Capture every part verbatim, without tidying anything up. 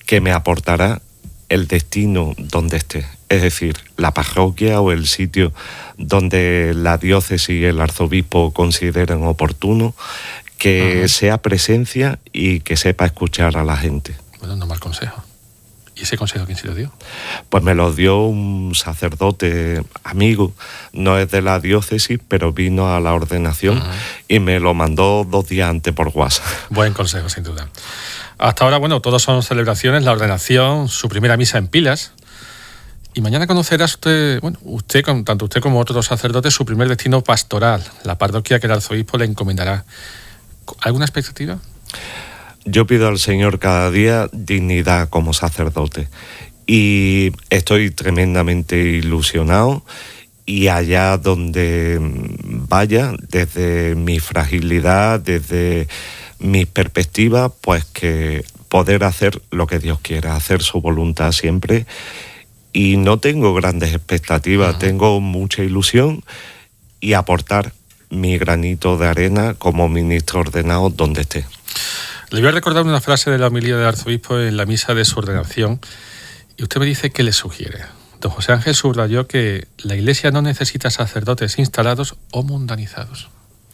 que me aportará el destino donde esté. Es decir, la parroquia o el sitio donde la diócesis y el arzobispo consideren oportuno, que uh-huh. sea presencia y que sepa escuchar a la gente. Bueno, no mal consejo. ¿Y ese consejo quién se lo dio? Pues me lo dio un sacerdote amigo, no es de la diócesis, pero vino a la ordenación uh-huh. y me lo mandó dos días antes por WhatsApp. Buen consejo, sin duda. Hasta ahora, bueno, todos son celebraciones, la ordenación, su primera misa en Pilas. Y mañana conocerá usted, bueno, usted, tanto usted como otros sacerdotes, su primer destino pastoral, la parroquia que el arzobispo le encomendará. ¿Alguna expectativa? Yo pido al Señor cada día dignidad como sacerdote y estoy tremendamente ilusionado, y allá donde vaya, desde mi fragilidad, desde mi perspectiva, pues que poder hacer lo que Dios quiera, hacer su voluntad siempre. Y no tengo grandes expectativas, uh-huh. tengo mucha ilusión y aportar mi granito de arena como ministro ordenado donde esté. Le voy a recordar una frase de la homilía del arzobispo en la misa de su ordenación, y usted me dice qué le sugiere. Don José Ángel subrayó que la Iglesia no necesita sacerdotes instalados o mundanizados.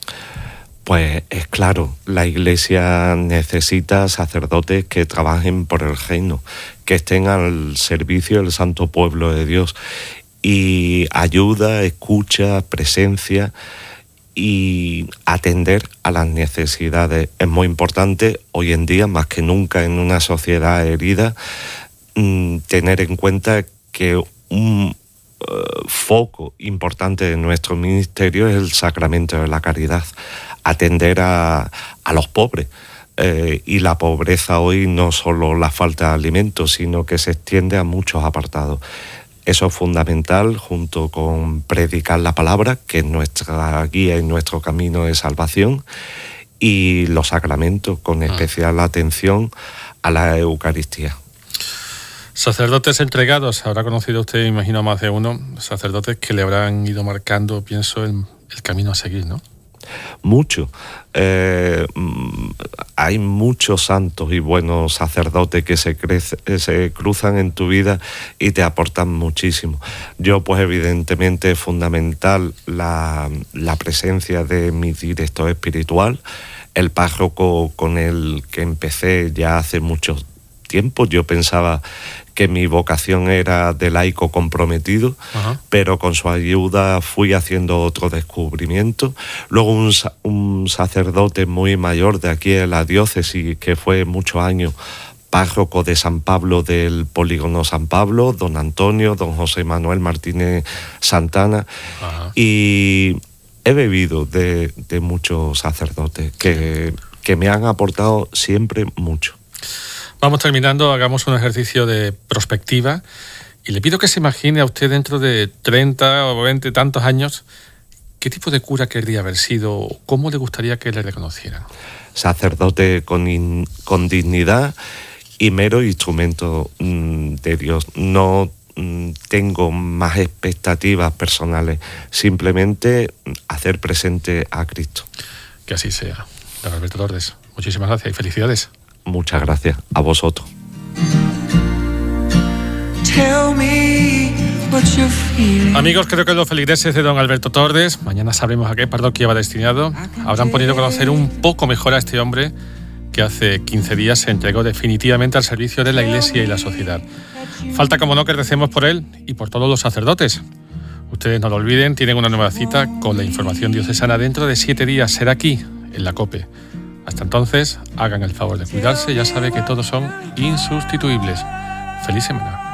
Pues es claro, la Iglesia necesita sacerdotes que trabajen por el reino, que estén al servicio del santo pueblo de Dios, y ayuda, escucha, presencia y atender a las necesidades. Es muy importante hoy en día, más que nunca en una sociedad herida, mmm, tener en cuenta que un uh, foco importante de nuestro ministerio es el sacramento de la caridad, atender a, a los pobres. Eh, y la pobreza hoy no solo la falta de alimentos, sino que se extiende a muchos apartados. Eso es fundamental, junto con predicar la palabra, que es nuestra guía y nuestro camino de salvación, y los sacramentos, con especial atención a la Eucaristía. Sacerdotes entregados, habrá conocido usted, imagino, más de uno, sacerdotes que le habrán ido marcando, pienso, el, el camino a seguir, ¿no? Mucho. Eh, hay muchos santos y buenos sacerdotes que se, crece, se cruzan en tu vida y te aportan muchísimo. Yo, pues evidentemente es fundamental la, la presencia de mi director espiritual, el párroco con el que empecé ya hace mucho tiempo. Yo pensaba que mi vocación era de laico comprometido, uh-huh. pero con su ayuda fui haciendo otro descubrimiento. Luego un, un sacerdote muy mayor de aquí de la diócesis, que fue muchos años párroco de San Pablo del Polígono San Pablo, don Antonio, don José Manuel Martínez Santana, uh-huh. y he bebido de, de muchos sacerdotes que, que me han aportado siempre mucho. Vamos terminando, hagamos un ejercicio de prospectiva y le pido que se imagine a usted dentro de treinta o veinte tantos años, ¿qué tipo de cura querría haber sido? ¿Cómo le gustaría que le reconocieran? Sacerdote con, in, con dignidad y mero instrumento mmm, de Dios. No mmm, tengo más expectativas personales, simplemente hacer presente a Cristo. Que así sea. Don Alberto Tordes, muchísimas gracias y felicidades. Muchas gracias a vosotros. Amigos, creo que los feligreses de don Alberto Tordes, mañana sabremos a qué parroquia va destinado, habrán podido conocer un poco mejor a este hombre que hace quince días se entregó definitivamente al servicio de la Iglesia y la sociedad. Falta, como no, que recemos por él y por todos los sacerdotes. Ustedes no lo olviden, tienen una nueva cita con la información diocesana dentro de siete días. Será aquí, en la COPE. Hasta entonces, hagan el favor de cuidarse, ya sabe que todos son insustituibles. ¡Feliz semana!